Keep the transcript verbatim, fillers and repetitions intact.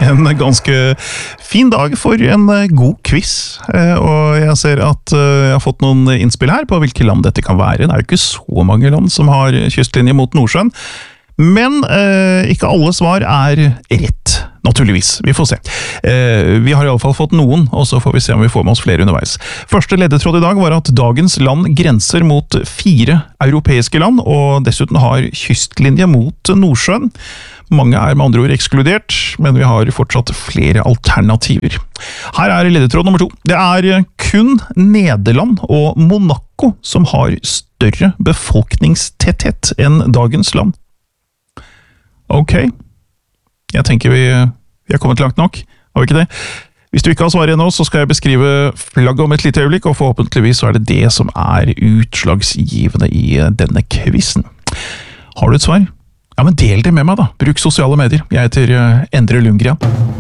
en ganske fin dag for en god quiz, og jeg ser at jeg har fått noen innspill her på hvilke land dette kan være. Det er jo ikke så mange land som har kystlinje mot Nordsjøen, men eh, ikke alle svar er rett, naturligvis. Vi får se. Eh, vi har i alle fall fått noen, og så får vi se om vi får med oss flere underveis. Første ledetråd i dag var at dagens land grenser mot fire europeiske land, og dessuten har kystlinje mot Nordsjøen. Mange er med andre ord ekskludert, men vi har fortsatt flere alternativer. Her er ledetråd nummer to. Det er kun Nederland og Monaco som har større befolkningstetthet enn dagens land. Ok, jeg tenker vi, vi har kommet langt nok, har vi ikke det? Hvis du ikke har svaret ennå, så skal jeg beskrive flagget om et lite øyeblikk, og forhåpentligvis så er det det som er utslagsgivende i denne quizen. Har du et svar? Ja, men del det med meg da. Bruk sosiale medier. Jeg heter Endre Lundgren.